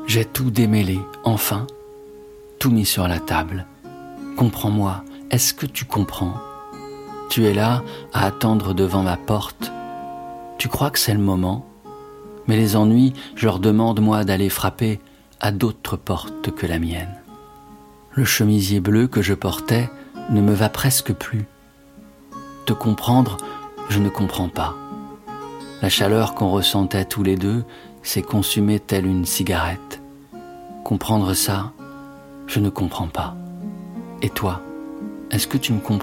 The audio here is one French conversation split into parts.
J'ai tout démêlé, enfin, tout mis sur la table. Comprends-moi, est-ce que tu comprends ? Tu es là, à attendre devant ma porte. Tu crois que c'est le moment ? Mais les ennuis, je leur demande, moi, d'aller frapper à d'autres portes que la mienne. Le chemisier bleu que je portais ne me va presque plus. Te comprendre, je ne comprends pas. La chaleur qu'on ressentait tous les deux s'est consumée telle une cigarette. Comprendre ça, je ne comprends pas. Et toi, est-ce que tu me comprends ?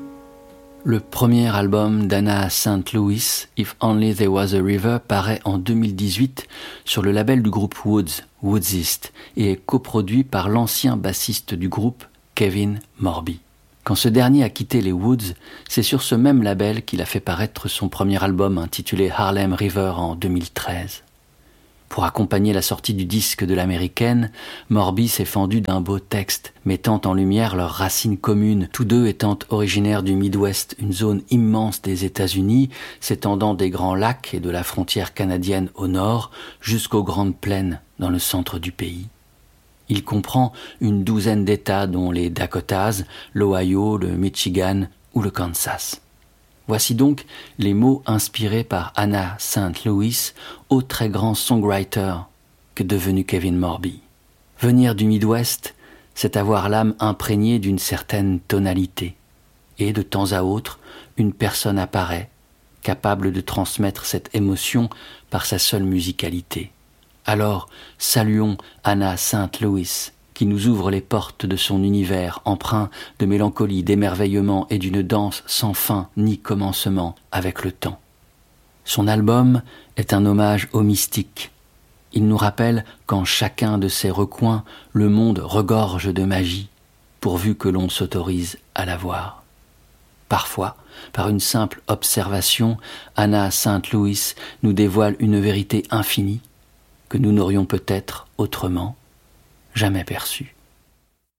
Le premier album d'Anna St. Louis, If Only There Was a River, paraît en 2018 sur le label du groupe Woods, Woodsist, et est coproduit par l'ancien bassiste du groupe, Kevin Morby. Quand ce dernier a quitté les Woods, c'est sur ce même label qu'il a fait paraître son premier album intitulé Harlem River en 2013. Pour accompagner la sortie du disque de l'américaine, Morby s'est fendu d'un beau texte, mettant en lumière leurs racines communes, tous deux étant originaires du Midwest, une zone immense des États-Unis, s'étendant des Grands Lacs et de la frontière canadienne au nord, jusqu'aux Grandes Plaines dans le centre du pays. Il comprend une douzaine d'États dont les Dakotas, l'Ohio, le Michigan ou le Kansas. Voici donc les mots inspirés par Anna St. Louis au très grand songwriter qu'est devenu Kevin Morby. Venir du Midwest, c'est avoir l'âme imprégnée d'une certaine tonalité. Et de temps à autre, une personne apparaît, capable de transmettre cette émotion par sa seule musicalité. Alors, saluons Anna St. Louis, qui nous ouvre les portes de son univers empreint de mélancolie, d'émerveillement et d'une danse sans fin ni commencement avec le temps. Son album est un hommage au mystique. Il nous rappelle qu'en chacun de ses recoins, le monde regorge de magie, pourvu que l'on s'autorise à la voir. Parfois, par une simple observation, Anna St. Louis nous dévoile une vérité infinie que nous n'aurions peut-être autrement jamais perçue.